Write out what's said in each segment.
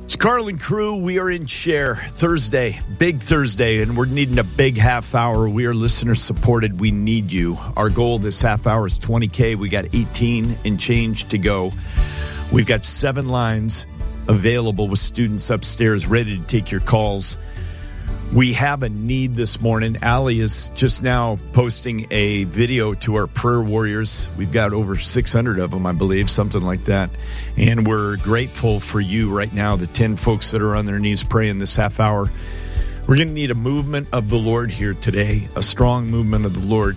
It's Carl and crew. We are in Share Thursday, big Thursday, and we're needing a big half hour. We are listener supported. We need you. Our goal this half hour is 20K. We got 18 and change to go. We've got 7 lines available with students upstairs ready to take your calls. We have a need this morning. Allie is just now posting a video to our prayer warriors. We've got over 600 of them, I believe, something like that. And we're grateful for you right now, the 10 folks that are on their knees praying this half hour. We're going to need a movement of the Lord here today, a strong movement of the Lord.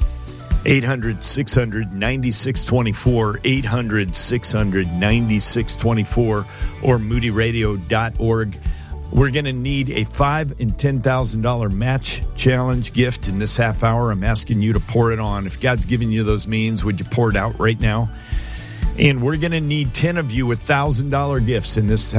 800-600-9624, 800-600-9624, or moodyradio.org. We're going to need a $5,000 and $10,000 match challenge gift in this half hour. I'm asking you to pour it on. If God's giving you those means, would you pour it out right now? And we're going to need 10 of you with $1,000 gifts in this,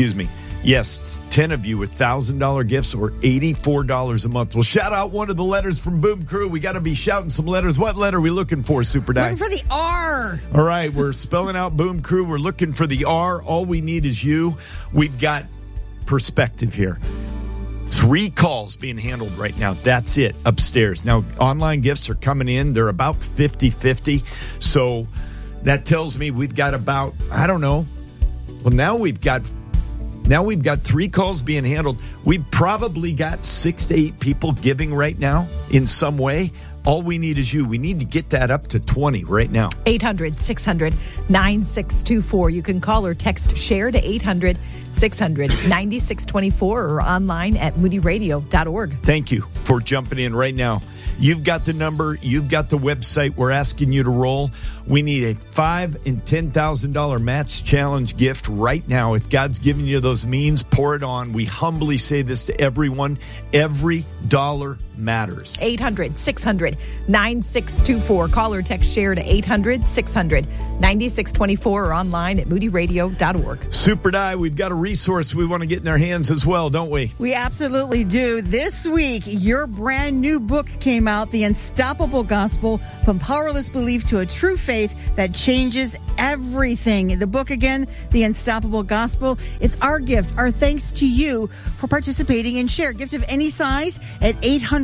10 of you with $1,000 gifts or $84 a month. We'll shout out one of the letters from Boom Crew. We got to be shouting some letters. What letter are we looking for, Super Di? Looking for the R. All right, we're spelling out Boom Crew. We're looking for the R. All we need is you. We've got perspective here. 3 calls being handled right now. That's it upstairs. Now, online gifts are coming in. They're about 50-50. So that tells me we've got about, I don't know. Well, now we've got 3 calls being handled. We've probably got 6 to 8 people giving right now in some way. All we need is you. We need to get that up to 20 right now. 800-600-9624. You can call or text SHARE to 800-600-9624 or online at moodyradio.org. Thank you for jumping in right now. You've got the number. You've got the website. We're asking you to roll. We need a $5,000 and $10,000 match challenge gift right now. If God's giving you those means, pour it on. We humbly say this to everyone. Every dollar matters. 800-600-9624. Call or text SHARE to 800-600-9624 or online at moodyradio.org. Super Di, we've got a resource we want to get in their hands as well, don't we? We absolutely do. This week, your brand new book came out, The Unstoppable Gospel, From Powerless Belief to a True Faith That Changes Everything. The book again, The Unstoppable Gospel. It's our gift, our thanks to you for participating in Share. Gift of any size at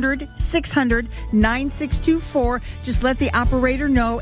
800-600-9624. Just let the operator know,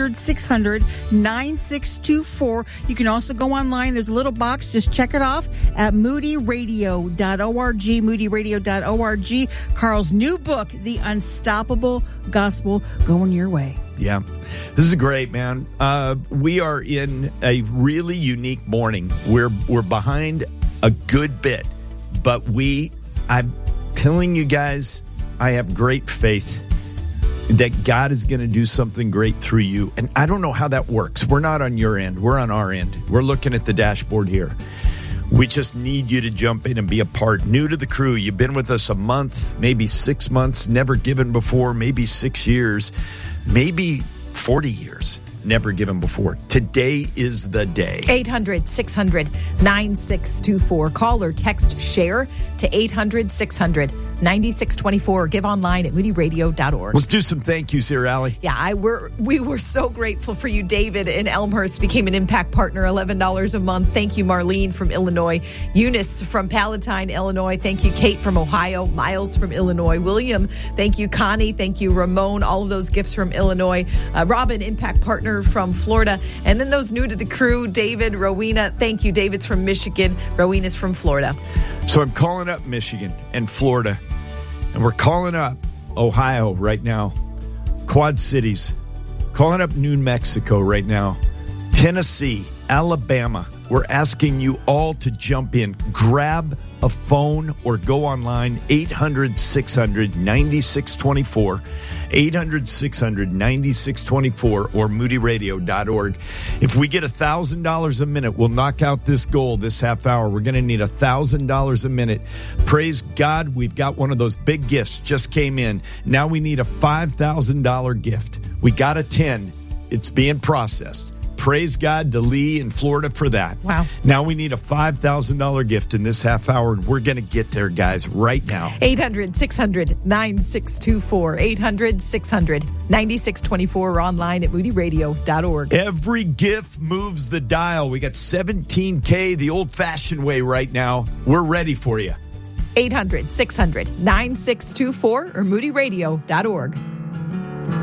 800-600-9624. You can also go online. There's a little box. Just check it off at moodyradio.org, moodyradio.org. Carl's new book, The Unstoppable Gospel, going your way. Yeah, this is great, man. We are in a really unique morning. We're behind a good bit, but I'm telling you guys, I have great faith that God is going to do something great through you. And I don't know how that works. We're not on your end. We're on our end. We're looking at the dashboard here. We just need you to jump in and be a part. New to the crew, you've been with us a month, maybe 6 months, never given before, maybe 6 years, maybe 40 years, never given before. Today is the day. 800-600-9624. Call or text SHARE to 800-600-9624 or give online at moodyradio.org. Let's do some thank yous here, Allie. Yeah, we were so grateful for you. David in Elmhurst became an Impact Partner, $11 a month. Thank you, Marlene from Illinois. Eunice from Palatine, Illinois. Thank you, Kate from Ohio. Miles from Illinois. William, thank you, Connie. Thank you, Ramon. All of those gifts from Illinois. Robin, Impact Partner from Florida. And then those new to the crew, David, Rowena. Thank you. David's from Michigan. Rowena's from Florida. So I'm calling up Michigan and Florida, and we're calling up Ohio right now, Quad Cities, calling up New Mexico right now, Tennessee, Alabama. We're asking you all to jump in. Grab a phone or go online, 800-600-9624, 800-600-9624, or moodyradio.org. If we get $1,000 a minute, we'll knock out this goal this half hour. We're going to need $1,000 a minute. Praise God, we've got one of those big gifts just came in. Now we need a $5,000 gift. We got a 10. It's being processed. praise God to Lee in Florida for that. Wow. Now we need a $5,000 gift in this half hour, and we're going to get there, guys, right now. 800-600-9624. 800-600-9624 or online at moodyradio.org. Every gift moves the dial. We got $17K the old-fashioned way right now. We're ready for you. 800-600-9624 or moodyradio.org.